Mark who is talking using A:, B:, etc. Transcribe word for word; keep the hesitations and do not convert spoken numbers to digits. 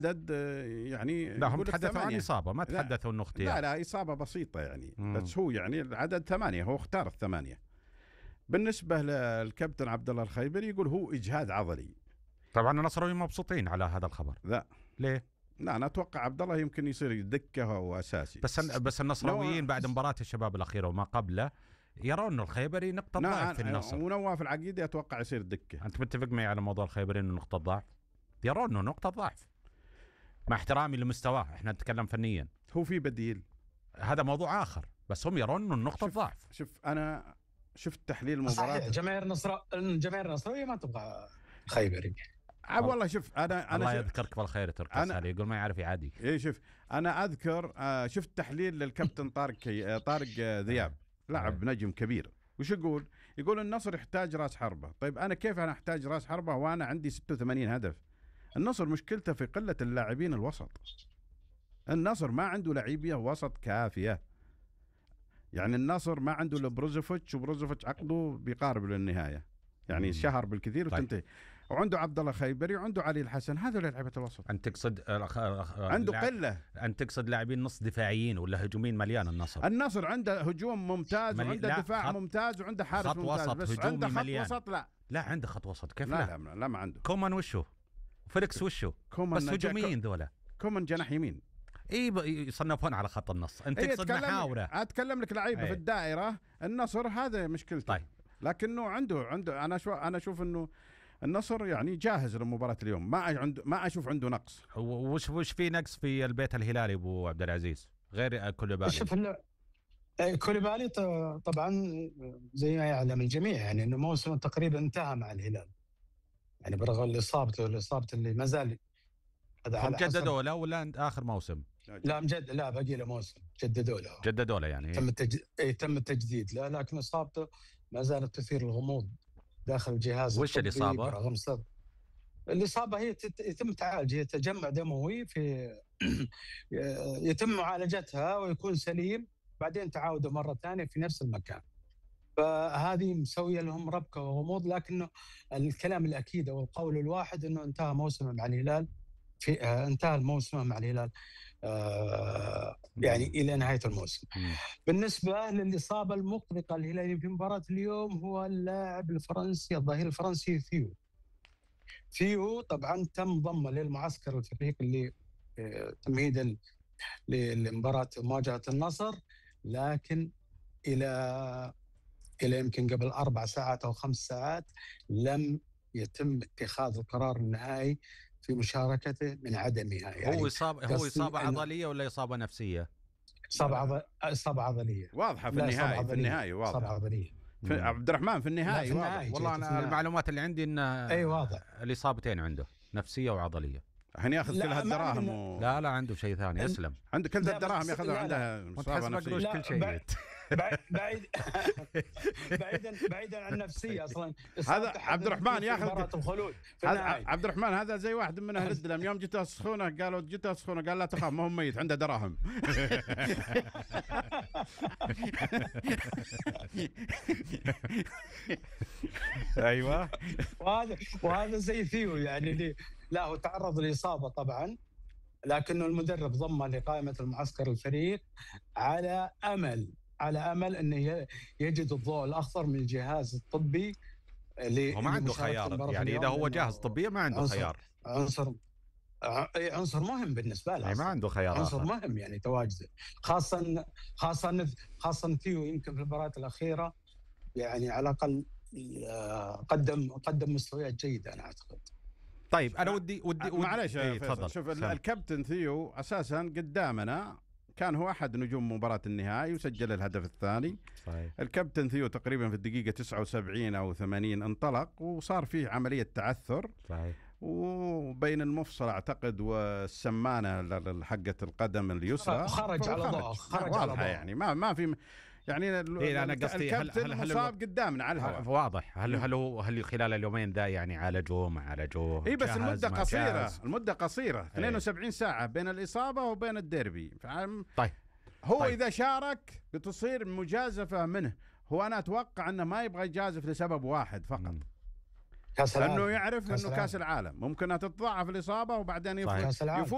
A: عدد يعني
B: لا هم تحدثوا عن إصابة، ما تحدثوا إنه اختيار.
A: لا لا إصابة بسيطة يعني.
B: مم.
A: بس هو يعني العدد ثمانية، هو اختار الثمانية. بالنسبة للكابتن عبد الله الخيبري يقول هو إجهاد عضلي.
B: طبعا النصراويين مبسوطين على هذا الخبر.
A: لا
B: ليه؟
A: لا أنا أتوقع عبد الله يمكن يصير دكة وأساسي.
B: بس بس النصراويين بعد مباراة الشباب الأخيرة وما قبله يرون إنه الخيبري نقطة ضعف في النصر.
A: ونواف العقيدي أتوقع يصير دكة.
B: أنت متفق معي على موضوع الخيبري إنه نقطة ضعف؟ يرون إنه نقطة ضعف مع احترامي لمستواه، إحنا نتكلم فنيا.
A: هو في بديل،
B: هذا موضوع آخر، بس هم يرون إنه نقطة ضعف.
A: شوف أنا شفت تحليل المباراة.
C: صحيح جماهير النصر الجماهير النصراوية ما تبغى خيبري.
A: عب والله شوف انا انا
B: الله يذكرك بالخير تركس علي، يقول ما يعرف يعادي.
A: اي شوف انا اذكر آه شفت تحليل للكابتن طارق آه طارق آه ذياب، لاعب نجم كبير. وش يقول؟ يقول النصر يحتاج راس حربة. طيب انا كيف انا احتاج راس حربة وانا عندي ستة وثمانين هدف؟ النصر مشكلته في قلة اللاعبين الوسط. النصر ما عنده لاعبيه وسط كافية. يعني النصر ما عنده الا بروزوفيتش، وبروزوفيتش عقده بيقارب للنهاية، يعني مم. شهر بالكثير وتنتهي. طيب. وعنده عبد الله خيبري وعنده علي الحسن، هذول لعيبه الوسط.
B: انت تقصد
A: عنده قله؟
B: انت تقصد لاعبين نص دفاعيين ولا هجوميين مليان النصر؟
A: النصر عنده هجوم ممتاز ملي... وعنده دفاع خط... ممتاز وعنده حارس
B: خط
A: ممتاز،
B: وسط
A: بس عنده خط مليان. وسط لا
B: لا عنده خط وسط كيف؟
A: لا لا, لا, لا ما عنده.
B: كومان وشو؟ فيليكس وشو؟ بس هجوميين ذولا.
A: كومان جناح يمين.
B: اي يصنفون على خط النص. انت تقصد محاوره.
A: اتكلم لك لعيبه في الدائره النصر هذا مشكلته.
B: طيب.
A: لكنه عنده عنده انا شو انا اشوف انه النصر يعني جاهز لمباراة اليوم، ما عنده ما اشوف عنده نقص.
B: وش وش في نقص في البيت الهلالي ابو عبد العزيز غير كوليبالي؟
C: شوف كوليبالي طبعا زي ما يعلم الجميع يعني انه موسم تقريبا انتهى مع الهلال، يعني برغم الاصابه والاصابه اللي ما زال.
B: هم جددوا له ولا اخر موسم؟
C: لا مجد لا باقي له موسم، جددوا له
B: جددوا له يعني
C: تم التج... اي تم التجديد له، لكن اصابته ما زالت تثير الغموض داخل الجهاز.
B: وش الإصابة؟
C: الإصابة هي يتم تعالج، هي تجمع دموي في يتم معالجتها ويكون سليم، بعدين تعاوده مرة ثانية في نفس المكان. فهذه مسوية لهم ربكة وغموض، لكنه الكلام الأكيد أو القول الواحد أنه انتهى موسمه مع الهلال في آه انتهى الموسم مع الهلال آه يعني إلى نهاية الموسم. بالنسبة للإصابة المقلقة الهلالي في مباراة اليوم هو اللاعب الفرنسي الظهير الفرنسي ثيو. ثيو طبعا تم ضمه للمعسكر الفريق اللي آه تمهيدا لمباراة مواجهة النصر، لكن إلى إلى يمكن قبل أربع ساعات أو خمس ساعات لم يتم اتخاذ القرار النهائي في مشاركته من عدمها.
B: يعني هو إصابة هو إصابة عضلية ولا إصابة نفسية؟
C: إصابة عض... إصابة عضلية
A: واضحة في النهائي. في النهائي واضحة.
C: إصابة عضلية.
A: في عبد الرحمن في النهائي,
C: في النهائي
B: واضح. والله أنا المعلومات اللي عندي إن
C: أي واضح
B: الإصابتين عنده نفسية وعضلية.
A: هن ياخذ كل هالدراهم
B: و... لا لا عنده شيء ثاني. اسلم
A: عنده كل الدراهم ياخذوا عندها
B: مصابة نفسية كل شيء.
C: بعيد بعيد بعيدا بعيدا عن النفسيه اصلا.
A: هذا عبد الرحمن ياخذ
C: الخلود.
A: عبد الرحمن هذا زي واحد من اهل الدلم، يوم جته سخونه قالوا جته سخونه قال لا تخاف ما هو ميت عنده دراهم.
B: ايوه
C: وهذا وهذا زي ثيو يعني اللي لا هو تعرض لاصابه طبعا، لكنه المدرب ضمه لقائمه المعسكر الفريق على امل على امل انه يجد الضوء الاخضر من الجهاز الطبي.
B: هو ما عنده خيار يعني اذا هو جاهز طبيا ما عنده
C: عنصر
B: خيار.
C: عنصر عنصر مهم بالنسبه له،
B: ما عنده خيار
C: عنصر
B: آخر.
C: مهم يعني تواجده، خاصه خاصه خاصه ثيو يمكن في المباريات الاخيره يعني على الاقل قدم قدم مستويات جيده انا اعتقد.
B: طيب انا ودي ودي, ودي
A: معليش
B: ايه
A: تفضل. شوف سلام. الكابتن ثيو اساسا قدامنا كان هو احد نجوم مباراة النهائي وسجل الهدف الثاني.
B: صحيح.
A: الكابتن ثيو تقريبا في الدقيقة تسعة وسبعين او ثمانين انطلق وصار فيه عملية تعثر.
B: صحيح.
A: وبين المفصل اعتقد والسمانة حقة القدم اليسرى
C: خرج على ضوء خرج على ضوء
A: يعني ما ما في يعني
B: إيه أنا قصدي
A: هل هل هل مصاب قدامنا على الهواء
B: واضح. هل هل هو هل خلال اليومين ذا يعني عالجوه ما عالجوه؟
A: اي بس المده قصيره المده قصيره اثنين وسبعين ساعه بين الاصابه وبين الديربي.
B: طيب
A: هو
B: طيب.
A: اذا شارك بتصير مجازفه منه. هو انا اتوقع انه ما يبغى يجازف لسبب واحد فقط،
C: كاس العالم،
A: انه يعرف انه كاس العالم ممكن تتضاعف الاصابه وبعدين يفوز